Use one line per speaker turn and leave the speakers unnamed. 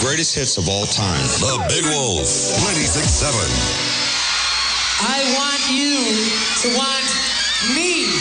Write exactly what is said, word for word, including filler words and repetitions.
greatest hits of all time.
The Big Wolf, ninety-six point seven.
I want you to want me.